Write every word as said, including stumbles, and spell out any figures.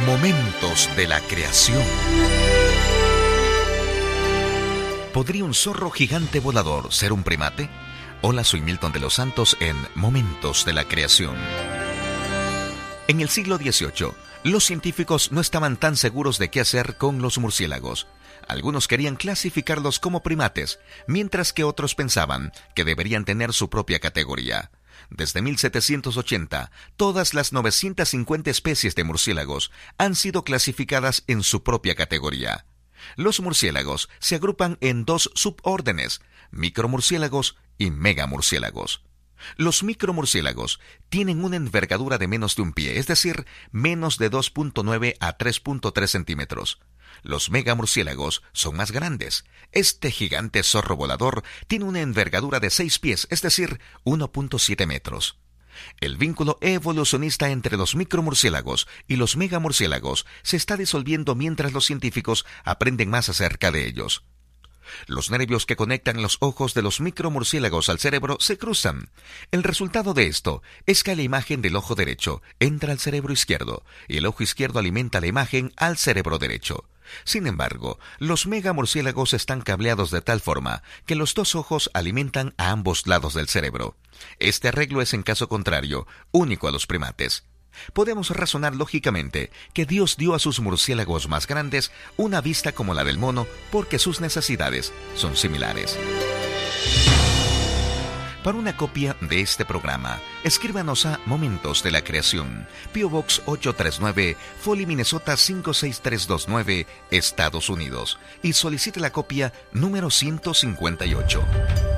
Momentos de la creación. ¿Podría un zorro gigante volador ser un primate? Hola, soy Milton de los Santos en Momentos de la creación. En el siglo dieciocho, los científicos no estaban tan seguros de qué hacer con los murciélagos. Algunos querían clasificarlos como primates, mientras que otros pensaban que deberían tener su propia categoría. Desde mil setecientos ochenta, todas las novecientas cincuenta especies de murciélagos han sido clasificadas en su propia categoría. Los murciélagos se agrupan en dos subórdenes, micromurciélagos y megamurciélagos. Los micromurciélagos tienen una envergadura de menos de un pie, es decir, menos de dos punto nueve a tres punto tres centímetros. Los megamurciélagos son más grandes. Este gigante zorro volador tiene una envergadura de seis pies, es decir, uno punto siete metros. El vínculo evolucionista entre los micromurciélagos y los megamurciélagos se está disolviendo mientras los científicos aprenden más acerca de ellos. Los nervios que conectan los ojos de los micromurciélagos al cerebro se cruzan. El resultado de esto es que la imagen del ojo derecho entra al cerebro izquierdo y el ojo izquierdo alimenta la imagen al cerebro derecho. Sin embargo, los megamurciélagos están cableados de tal forma que los dos ojos alimentan a ambos lados del cerebro. Este arreglo es, en caso contrario, único a los primates. Podemos razonar lógicamente que Dios dio a sus murciélagos más grandes una vista como la del mono porque sus necesidades son similares. Para una copia de este programa, escríbanos a Momentos de la Creación, P O Box ochocientos treinta y nueve, Foley, Minnesota cinco seis tres dos nueve, Estados Unidos, y solicite la copia número ciento cincuenta y ocho.